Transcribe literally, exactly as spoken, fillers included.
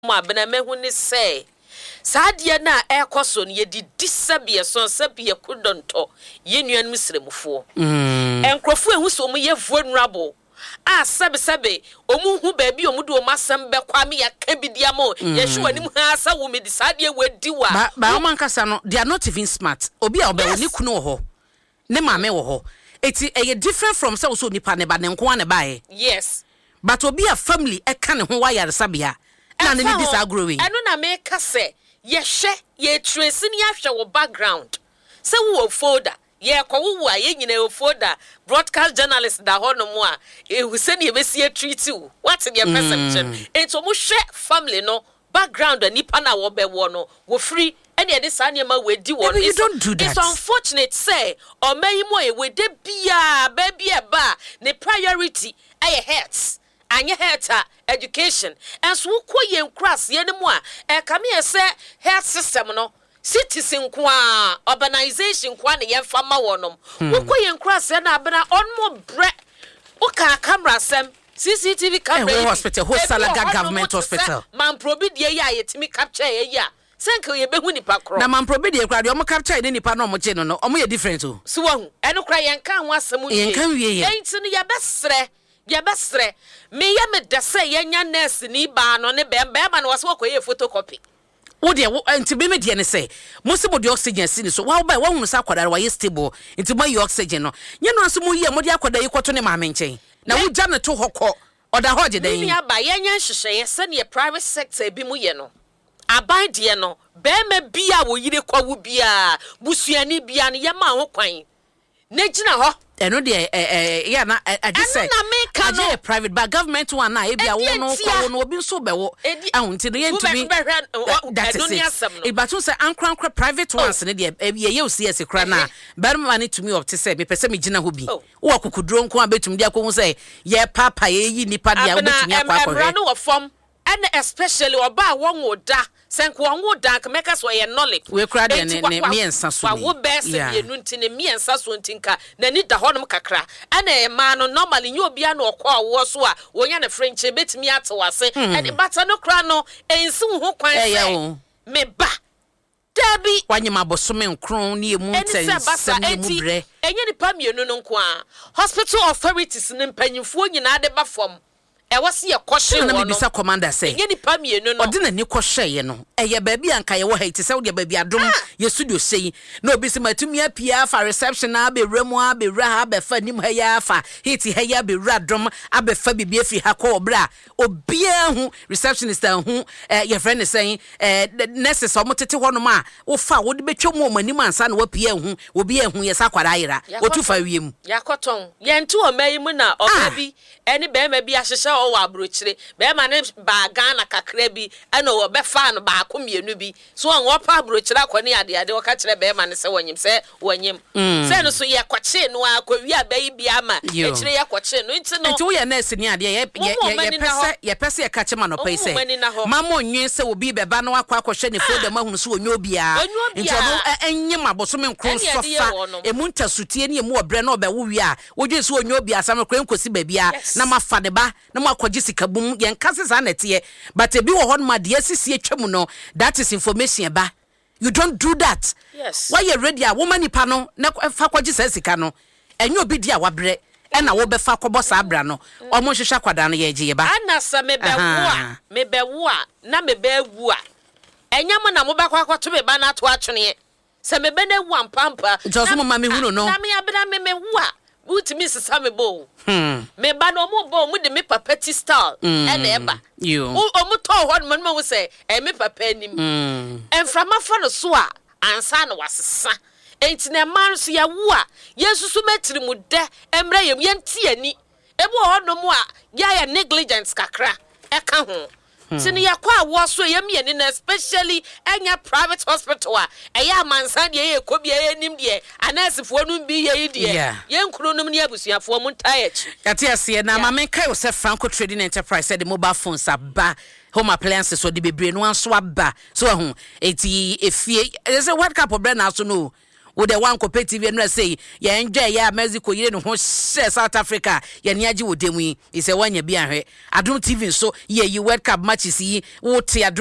ma bena mehu ni say sadia na ekoso no ye di disabie so sabie kudonto ye nuan misremufo mm enkrofo ehu so mu ye vulnerable a sabe sabe omu hu ba bi omu do masam be kwa me ya ka bidia mo ye hwe anim ha sa wo me di sadia wadi wa ba ba o man kasa no they are not even smart obi a oba woni kunu ho ne maame wo ho eti e different from say so nipa ne ba ne nko ne bae yes but obi a family e ka ne ho wa yare sabia na ne dis agrowing eno na me ka se ye hwe ye trace ni ahwe wo background se wo folder ye kwawu a ye nyina wo folder broadcast journalist da ho no mo a e hu se ne ye besi treat you what the perception ento mo hwe family no background nipa na wo be wo no wo free any this animal we di one. You don't do that. It's unfortunate say or may mo we de bia baby a ba the priority ay health and your health education and so ko yen cross ye ne mo a e come here say health system no citizen kwa urbanization kwa ne yen fama wonom wo ko yen cross na abena on mo bre o ka camera sem C C T V camera eh, hospital ho Salaga government hospital man probi de ya yetimi capture ye ya senke ye behu nipa kro na man probi de kra de omo capture de nipa no omo che no no omo ye different o so wahu eno kra yen kan ho asem ye yen kan wie ye enti no ye besre ye besre me ye me de say ye nya nurse ni ba no ne be be ma no wo so ko ye photocopy wo de enti be me de ne say mo se bo de oxygen si ni so wa ba wa hu sa akwadare wa ye stable enti mo ye oxygen no nye no aso mo ye mo de akwadare ikoto ne maame nchen na wo gya ne to hokọ oda hoje den ni aba ye nya hwehwe ye se ne private sector bi mu ye no aban de no be ma bia wo yire kwawu bia busuani bia ne ye ma ho kwan ne gina ho eno de eh eh ya na age say age private but government one na e bia wo no kwa wo no obi nso be wo ahun ti no ye ntumi that is it e batu say ankran kra private ones ne de ye ye ocs kra na ber ma ne tumi up ti say me pese me gina ho bi wo akukudro nko abetum de akohu say ye papa ye yi nipa de abetumi akwa akwa he no wo fom and especially oba won oda senko won oda kameka so ye knowledge we kra de ne miensa so ni wa wo best ye nu ntine miensa so ntinka na ni da honom kakra ana e ma no normally nyo bia na okọ awo so a wonya na french betimi atewase and bata no kra no ensi ho kwan se me ba dabi wanyema bosome nkron ni emu ntense ni mu bre enye ni pamienu no nko a hospital authorities ni mpanyimfo nyina de ba fom e wase ye kohye no bisa commander say enye ni pamienu no odi na ni kohye ye no eye ba bia nka ye wo ha iti say wo de ba bia dom ye studio sei na obi se matumi apia fa reception na be remu abe ra be fa nim ha ya fa hiti ha ya be ra dom abe fa bibia fi ha ko obra obia hu receptionist hu ye friend say eh nurses o motete honom a wo fa wo de betwa mu manim ansa na wo pia hu obi hu ye sakwara ayira wo tu fa wiem yakoton ye ntu o mayimu na oba bi eni be ma bi ahyehyɛ o wa abrochire be ma ne ba Ghana kakra bi ana wo be fa no ba akomienu bi so on wo pa abrochire akoni ade ade wo ka kire be ma ne se wanyim se wanyim se no so ye kwache no akɔwi abayi bi ama e kire ye kwache no nti no nti wo ye nurse ni ade ye ye pese ye pese ye ka che ma no pɛ se mama onwen se obi be ba no akɔ akɔhwɛ ne foda mahunu so onyo bia nti no enyim abosome nkron sofa emu ntasutie ne emu obre na obewo wi a wodwe se onyo bia asam kran kosi ba bia na mafa de ba na makɔgye sikabum yen kase sa nete but ebi wo hon ma de asisi atwam no that is information ba you don't do that yes why you ready a woman nipa no na fa kɔgye sa sika no enyo obi dia wabrɛ ɛna wo bɛfa kɔbɔ sa abra no ɔmo hwehwɛ kwada no ye gye ba ana sa me bɛ wo a me bɛ wo a na me bɛ wu a enyam na mo ba kwa kwato me ba na to atwene se me bɛ na wu ampampa just mo ma me hunu no na me abra me me wu a Uti miss Sammy Bow. Hmm. Me bano mo bo mu de me papa ti style. And eba. You. O mu to one man will say, e me papa nim. And from my father soa, and son was sa. Ain't in a man so ya wa. Yes, so metri mu de, embre yem yen tia ni. Ebo no mo ya negligence kakra. Eka ho. Sini ya kwa wo so yem ye ni especially enya private hospital a eya mansan de ye kobi ye nim de anasefo no bi ye de ye nkuro no ne abusuafo mu ntayechi kate ase na ma men kai wo se Franco Trading Enterprise said the mobile phones aba home appliances so the bebre no anso aba so hu eti efie say what cap of brand aso no wo de wan kope T V no say ye enjoy ya Mexico yire no ho South Africa ye ne age wo demu yi ise wanya bi ahwe Adom T V so ye yi World Cup matches yi wo te